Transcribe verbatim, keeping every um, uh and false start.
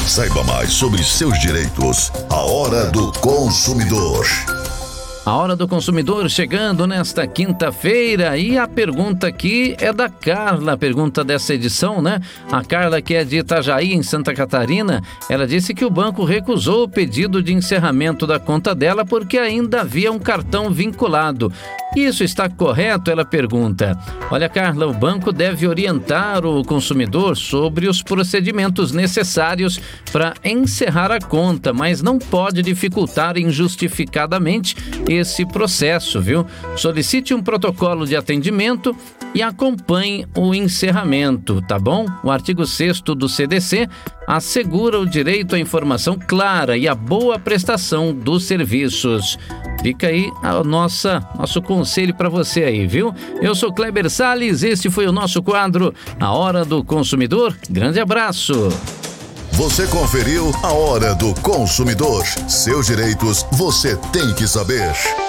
Saiba mais sobre seus direitos. A Hora do Consumidor. A Hora do Consumidor chegando nesta quinta-feira, e a pergunta aqui é da Carla, a pergunta dessa edição, né? A Carla, que é de Itajaí, em Santa Catarina, ela disse que o banco recusou o pedido de encerramento da conta dela porque ainda havia um cartão vinculado. Isso está correto? Ela pergunta. Olha, Carla, o banco deve orientar o consumidor sobre os procedimentos necessários para encerrar a conta, mas não pode dificultar injustificadamente esse processo, viu? Solicite um protocolo de atendimento e acompanhe o encerramento, tá bom? O artigo sexto do C D C assegura o direito à informação clara e à boa prestação dos serviços. Fica aí a nossa, nosso conselho para você aí, viu? Eu sou Kleber Salles, este foi o nosso quadro A Hora do Consumidor. Grande abraço! Você conferiu A Hora do Consumidor. Seus direitos você tem que saber.